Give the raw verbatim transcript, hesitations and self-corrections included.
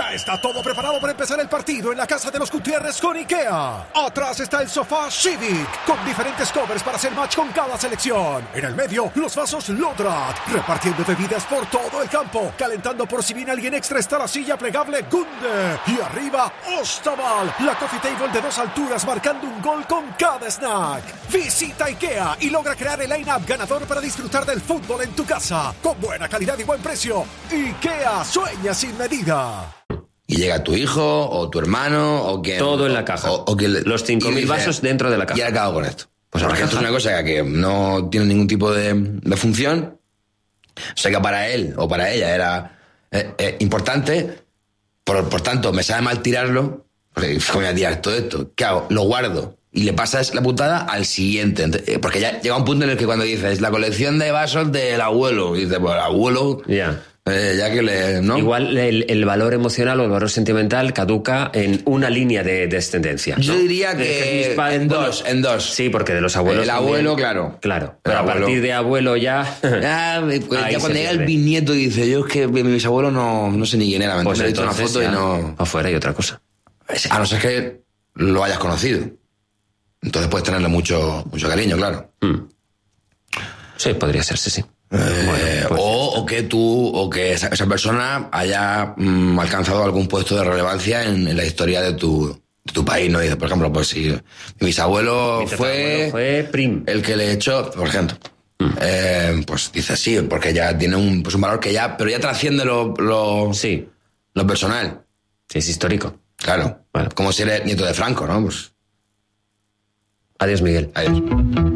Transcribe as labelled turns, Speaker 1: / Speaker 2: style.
Speaker 1: Ya está todo preparado para empezar el partido en la casa de los Gutiérrez con IKEA. Atrás está el sofá Civic, con diferentes covers para hacer match con cada selección. En el medio, los vasos Lodrat, repartiendo bebidas por todo el campo. Calentando por si viene alguien extra está la silla plegable Gunde. Y arriba, Ostaval, la coffee table de dos alturas marcando un gol con cada snack. Visita IKEA y logra crear el line-up ganador para disfrutar del fútbol en tu casa. Con buena calidad y buen precio. IKEA, sueña sin medida.
Speaker 2: Y llega tu hijo, o tu hermano, o quien...
Speaker 3: Todo en la caja.
Speaker 2: O, o que le,
Speaker 3: los cinco mil vasos dentro de la caja.
Speaker 2: Y acabo con esto.
Speaker 3: Pues
Speaker 2: porque esto es una cosa que no tiene ningún tipo de, de función. Sé que para él o para ella era eh, eh, importante. Por, por tanto, me sabe mal tirarlo. Porque, ¿cómo voy a tirar todo esto? ¿Qué hago? Lo guardo. Y le pasas la putada al siguiente. Porque ya llega un punto en el que cuando dices la colección de vasos del abuelo, y dices, pues el abuelo...
Speaker 3: Ya. Yeah.
Speaker 2: Eh, ya que le, ¿no?
Speaker 3: Igual el, el valor emocional o el valor sentimental caduca en una línea de descendencia, ¿no?
Speaker 2: Yo diría que,
Speaker 3: que
Speaker 2: en, en dos, en dos.
Speaker 3: Sí, porque de los abuelos...
Speaker 2: El abuelo, también, claro.
Speaker 3: Claro, pero a partir de abuelo ya...
Speaker 2: Ya, ya cuando llega el bisnieto y dice, yo es que mi bisabuelo no, no sé ni quién era, me
Speaker 3: pues
Speaker 2: he visto una foto
Speaker 3: ya,
Speaker 2: y no...
Speaker 3: Afuera hay otra cosa.
Speaker 2: A no ser que lo hayas conocido. Entonces puedes tenerle mucho, mucho cariño, claro.
Speaker 3: Mm. Sí, podría ser, sí, sí.
Speaker 2: Eh, bueno, pues o, o que tú o que esa, esa persona haya mm, alcanzado algún puesto de relevancia en, en la historia de tu, de tu país, ¿no? Dice, por ejemplo, pues si mi bisabuelo
Speaker 3: mi
Speaker 2: fue,
Speaker 3: fue prim.
Speaker 2: el que le echó, por ejemplo, mm. eh, pues dice sí, porque ya tiene un, pues un valor que ya, pero ya trasciende lo, lo,
Speaker 3: sí.
Speaker 2: lo personal.
Speaker 3: Sí, es histórico.
Speaker 2: Claro, bueno. Como si eres nieto de Franco, ¿no? Pues...
Speaker 3: Adiós, Miguel.
Speaker 2: Adiós.